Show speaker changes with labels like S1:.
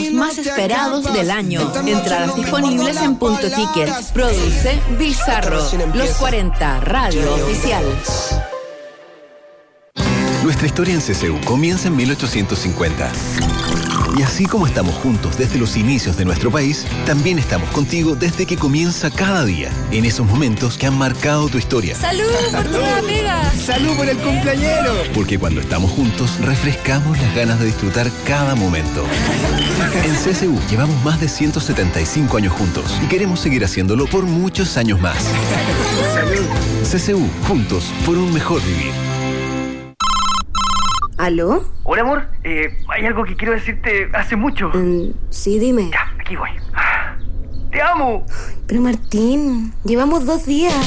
S1: eventos más esperados del año. Entradas disponibles en Punto Ticket. Produce Bizarro. Los 40, radio oficial.
S2: Nuestra historia en CCU comienza en 1850. Y así como estamos juntos desde los inicios de nuestro país, también estamos contigo desde que comienza cada día, en esos momentos que han marcado tu historia.
S3: ¡Salud por tu nueva pega!
S4: ¡Salud por el cumpleañero!
S2: Porque cuando estamos juntos, refrescamos las ganas de disfrutar cada momento. En CCU llevamos más de 175 años juntos y queremos seguir haciéndolo por muchos años más.
S4: ¡Salud!
S2: CCU, juntos por un mejor vivir.
S5: ¿Aló?
S6: Hola, amor. Hay algo que quiero decirte hace mucho.
S5: Sí, dime.
S6: Ya, aquí voy. ¡Te amo!
S5: Pero Martín, llevamos 2 días.